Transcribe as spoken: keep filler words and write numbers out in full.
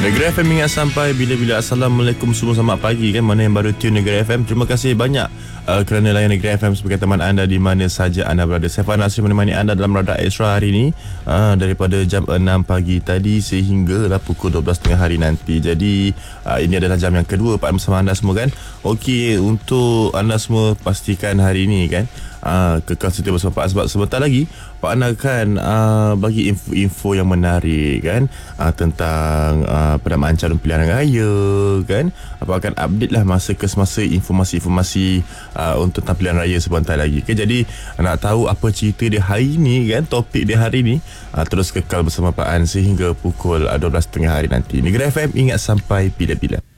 Negeri F M ingat sampai bila-bila. Assalamualaikum semua, selamat pagi kan. Mana yang baru tune Negeri F M, terima kasih banyak uh, kerana layan Negeri F M sebagai teman anda di mana saja anda berada. Saya Fahad Nasir menemani anda dalam Radar Extra hari ini uh, daripada jam enam pagi tadi sehinggalah pukul dua belas tengah hari nanti. Jadi uh, ini adalah jam yang kedua Pak bersama anda semua kan. Okey, untuk anda semua pastikan hari ini kan Uh, kekal setia bersama Pak, sebab sebentar lagi Pak Ana akan uh, bagi info-info yang menarik kan, uh, tentang uh, pendamaan calon pilihan raya kan. Apa akan update lah masa ke semasa informasi-informasi uh, untuk tentang pilihan raya sebentar lagi okay. Jadi nak tahu apa cerita dia hari ni kan, topik dia hari ni, uh, terus kekal bersama Pak An sehingga pukul uh, dua belas tengah hari nanti. Negeri F M ingat sampai bila-bila.